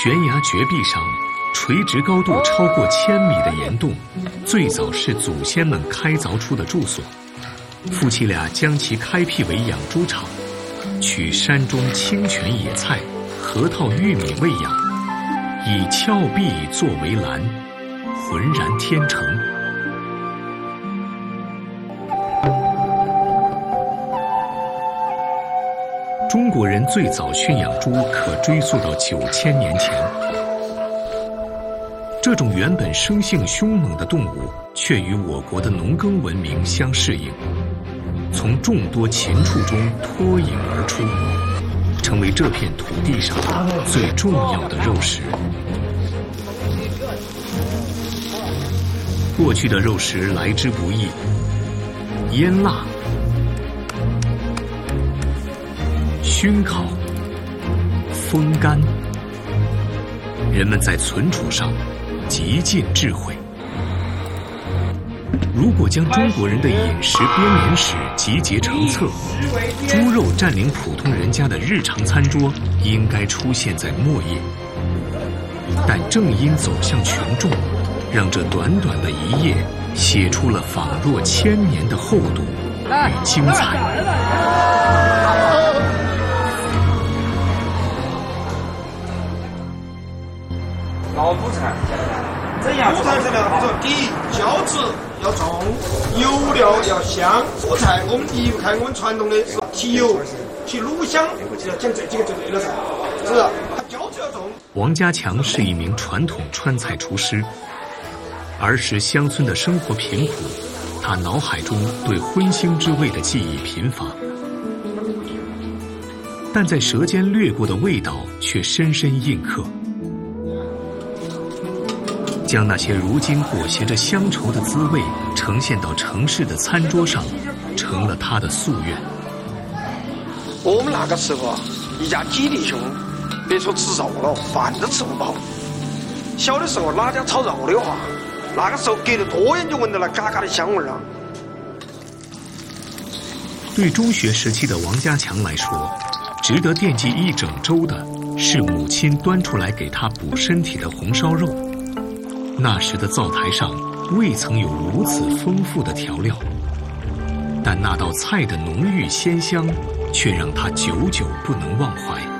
悬崖绝壁上，垂直高度超过1000米的岩洞，最早是祖先们开凿出的住所。夫妻俩将其开辟为养猪场，取山中清泉野菜、核桃、玉米喂养，以峭壁作为栏，浑然天成。中国人最早驯养猪可追溯到9000年前。这种原本生性凶猛的动物，却与我国的农耕文明相适应，从众多禽畜中脱颖而出，成为这片土地上最重要的肉食。过去的肉食来之不易，腌腊、熏烤、风干，人们在存储上极尽智慧。如果将中国人的饮食编年史集结成册，猪肉占领普通人家的日常餐桌，应该出现在末页。但正因走向群众，让这短短的一页写出了仿若1000年的厚度与精彩。 老补菜，怎样？ 补菜是两种，第一，胶质要重，油料要香。补菜我们离不开我们传统的是提油、提卤香，讲这几个就对了噻，是不是？胶质要重。 王家强是一名传统川菜厨师，儿时乡村的生活贫苦，他脑海中对荤腥之味的记忆贫乏，但在舌尖掠过的味道却深深印刻。将那些如今裹挟着乡愁的滋味呈现到城市的餐桌上，成了他的夙愿。 我们那个时候啊，一家几弟兄，别说吃肉了，饭都吃不饱。小的时候哪家炒肉的话，那个时候隔得多远就闻到了嘎嘎的香味儿啊。 对中学时期的王家强来说，值得惦记一整周的是母亲端出来给他补身体的红烧肉。那时的灶台上未曾有如此丰富的调料，但那道菜的浓郁鲜香却让他久久不能忘怀。